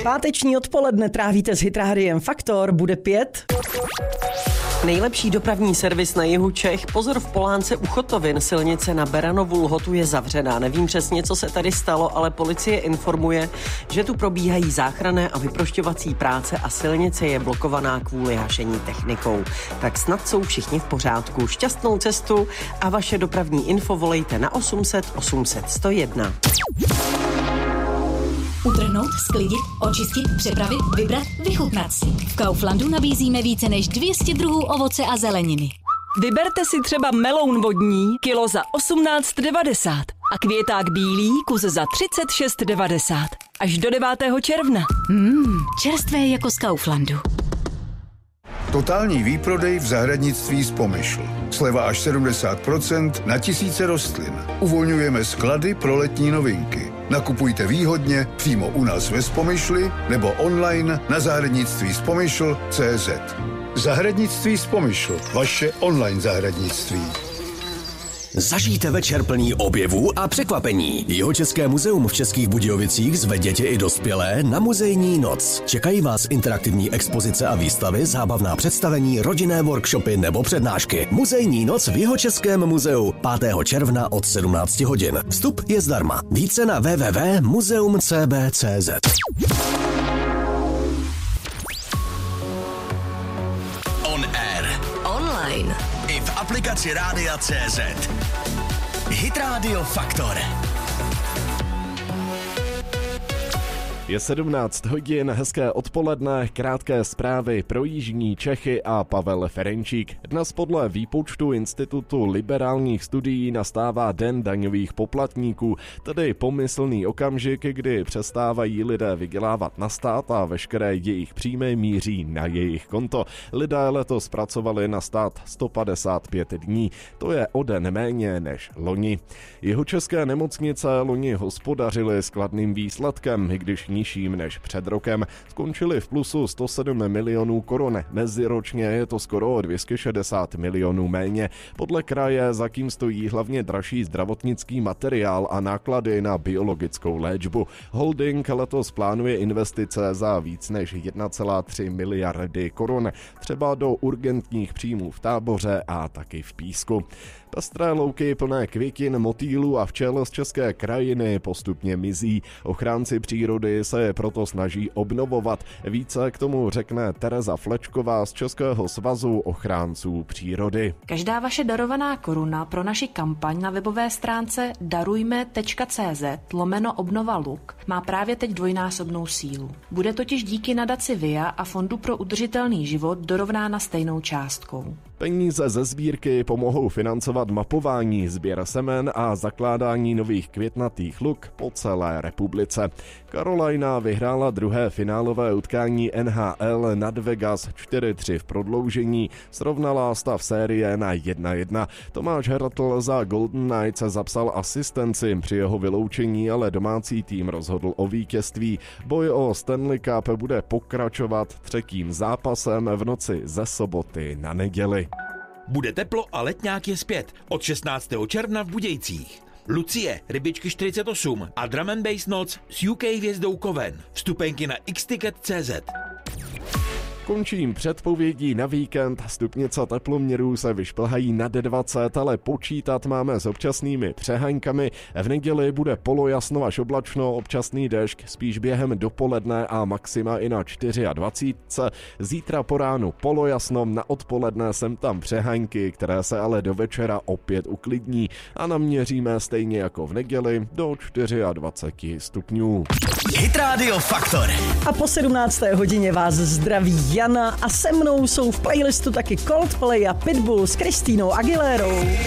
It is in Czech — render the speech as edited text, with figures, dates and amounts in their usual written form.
Páteční odpoledne trávíte s Hitrádiem Faktor, bude 5. Nejlepší dopravní servis na jihu Čech. Pozor, v Polánce u Chotovin silnice na Beranovu Lhotu je zavřená. Nevím přesně, co se tady stalo, ale policie informuje, že tu probíhají záchranné a vyprošťovací práce a silnice je blokovaná kvůli hašení technikou. Tak snad jsou všichni v pořádku. Šťastnou cestu a vaše dopravní info volejte na 800 800 101. Utrhnout, sklidit, očistit, přepravit, vybrat, vychutnat si. V Kauflandu nabízíme více než 200 druhů ovoce a zeleniny. Vyberte si třeba meloun vodní, kilo za 18,90 a květák bílý, kus za 36,90. Až do 9. června. Čerstvé jako z Kauflandu. Totální výprodej v zahradnictví z Pomyšl. Sleva až 70% na tisíce rostlin. Uvolňujeme sklady pro letní novinky. Nakupujte výhodně přímo u nás ve Spomyšli nebo online na zahradnictví.spomyšl.cz. Zahradnictví z Pomyšl, vaše online zahradnictví. Zažijte večer plný objevů a překvapení. Jihočeské muzeum v Českých Budějovicích zve děti i dospělé na muzejní noc. Čekají vás interaktivní expozice a výstavy, zábavná představení, rodinné workshopy nebo přednášky. Muzejní noc v Jihočeském muzeu 5. června od 17 hodin. Vstup je zdarma. Více na www.muzeumcb.cz. On air. Online. I v aplikaci Rádia.cz. Hit Radio Faktor. Je 17 hodin, hezké odpoledne, krátké zprávy pro jižní Čechy a Pavel Ferenčík. Dnes podle výpočtu Institutu liberálních studií nastává Den daňových poplatníků, tedy pomyslný okamžik, kdy přestávají lidé vydělávat na stát a veškeré jejich příjmy míří na jejich konto. Lidé letos pracovali na stát 155 dní, to je o den méně než loni. Jihočeské nemocnice loni hospodařily s kladným výsledkem, i když nižším než před rokem. Skončili v plusu 107 milionů korun. Meziročně je to skoro o 260 milionů méně. Podle kraje zatím stojí hlavně dražší zdravotnický materiál a náklady na biologickou léčbu. Holding letos plánuje investice za víc než 1,3 miliardy korun. Třeba do urgentních příjmů v Táboře a taky v Písku. Pestré louky plné květin, motýlů a včel z české krajiny postupně mizí. Ochránci přírody se je proto snaží obnovovat. Více k tomu řekne Tereza Flečková z Českého svazu ochránců přírody. Každá vaše darovaná koruna pro naši kampaň na webové stránce darujme.cz/obnova luk má právě teď dvojnásobnou sílu. Bude totiž díky nadaci VIA a Fondu pro udržitelný život dorovnána stejnou částkou. Peníze ze sbírky pomohou financovat mapování, sběr semen a zakládání nových květnatých luk po celé republice. Carolina vyhrála druhé finálové utkání NHL nad Vegas 4-3 v prodloužení, srovnala stav série na 1-1. Tomáš Hertl za Golden Knights zapsal asistenci, při jeho vyloučení ale domácí tým rozhodl o vítězství. Boj o Stanley Cup bude pokračovat třetím zápasem v noci ze soboty na neděli. Bude teplo a letňák je zpět. Od 16. června v Budějcích. Lucie, Rybičky 48 a Drum and Bass noc s UK hvězdou Koven. Vstupenky na xticket.cz. Končím předpovědí na víkend. Stupnice teploměrů se vyšplhají nad 20, ale počítat máme s občasnými přehaňkami. V neděli bude polojasno až oblačno, občasný déšť spíš během dopoledne a maxima i na 24. Zítra po ránu polojasno, na odpoledne sem tam přehaňky, které se ale do večera opět uklidní a naměříme stejně jako v neděli do 24 stupňů. Hit Radio Faktor. A po 17. hodině vás zdraví Jana a se mnou jsou v playlistu taky Coldplay a Pitbull s Christínou Aguilérou.